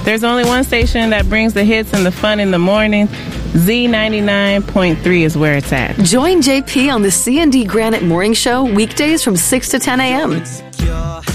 There's only one station that brings the hits and the fun in the morning. Z99.3 is where it's at. Join JP on the C&D Granite Morning Show weekdays from 6 to 10 a.m.